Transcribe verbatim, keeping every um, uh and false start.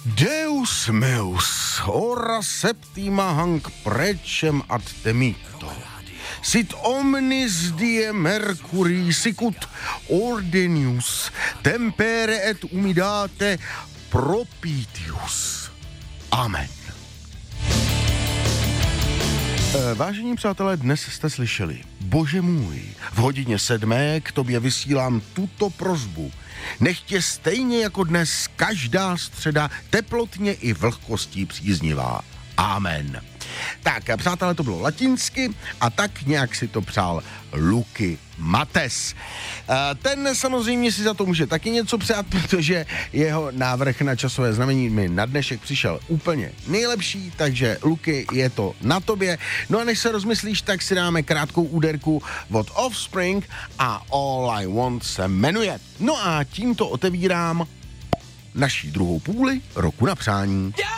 Deus meus, ora septima hanc precem ad temito. Sit omnis die mercurii sicut ordenius, tempere et humidate propitius. Amen. Vážení přátelé, dnes jste slyšeli: Bože můj, v hodině sedmé k tobě vysílám tuto prosbu. Nechtě stejně jako dnes každá středa teplotně i vlhkostí příznivá. Amen. Tak, přátelé, to bylo latinsky a tak nějak si to přál Luky Mates. Ten samozřejmě si za to může taky něco přát, protože jeho návrh na časové znamení mi na dnešek přišel úplně nejlepší, takže Luky, je to na tobě. No a než se rozmyslíš, tak si dáme krátkou úderku od Offspring a All I Want se jmenuje. No a tímto otevírám naší druhou půli roku na přání.